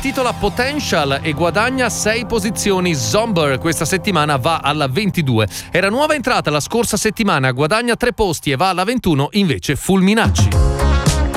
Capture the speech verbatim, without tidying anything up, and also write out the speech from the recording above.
intitola Potential e guadagna sei posizioni. Zomber questa settimana va alla ventidue. Era nuova entrata la scorsa settimana, guadagna tre posti e va alla ventuno invece Fulminacci.